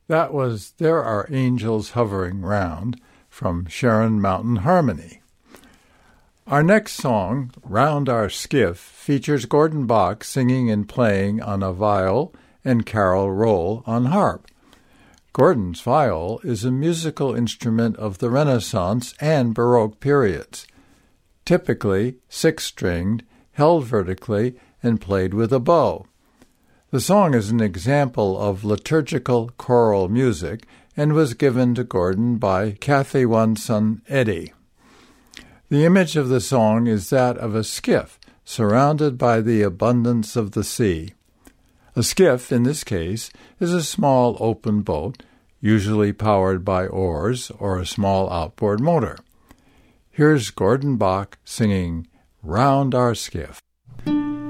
That was There Are Angels Hovering Round from Sharon Mountain Harmony. Our next song, Round Our Skiff, features Gordon Bok singing and playing on a viol and Carol Roll on harp. Gordon's viol is a musical instrument of the Renaissance and Baroque periods, typically six-stringed, held vertically, and played with a bow. The song is an example of liturgical choral music and was given to Gordon by Kathy Wanson Eddy. The image of the song is that of a skiff surrounded by the abundance of the sea. A skiff, in this case, is a small open boat, usually powered by oars or a small outboard motor. Here's Gordon Bok singing Round Our Skiff.